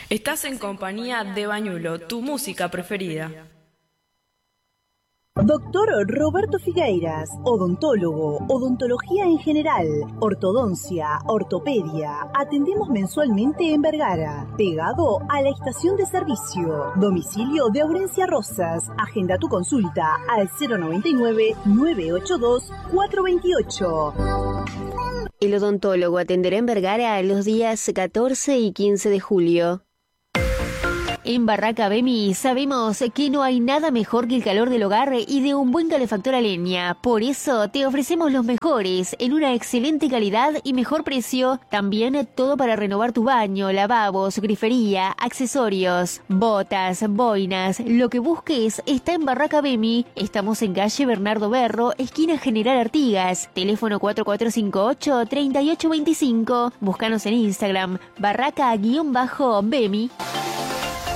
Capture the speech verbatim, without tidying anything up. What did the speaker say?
Estás en compañía de Bañulo, tu música preferida. Doctor Roberto Figueiras, odontólogo, odontología en general, ortodoncia, ortopedia. Atendemos mensualmente en Vergara, pegado a la estación de servicio. Domicilio de Aurencia Rosas. Agenda tu consulta al cero noventa y nueve, nueve ocho dos, cuatro dos ocho. El odontólogo atenderá en Vergara los días catorce y quince de julio. En Barraca Bemi sabemos que no hay nada mejor que el calor del hogar y de un buen calefactor a leña. Por eso te ofrecemos los mejores en una excelente calidad y mejor precio. También todo para renovar tu baño, lavabos, grifería, accesorios, botas, boinas. Lo que busques está en Barraca Bemi. Estamos en calle Bernardo Berro, esquina General Artigas. Teléfono cuatro cuatro cinco ocho, tres ocho dos cinco. Búscanos en Instagram, barraca-bemi.